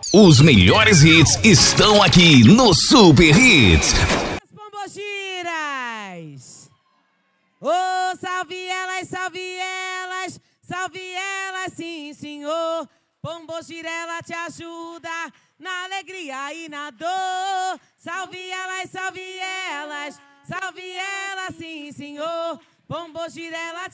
Os melhores hits estão aqui no Super Hits. As pombogiras! Oh, salve elas, salve elas, salve elas, sim, senhor. Pombogirela te ajuda na alegria e na dor. Salve elas, salve elas, sim, senhor. Pombogirela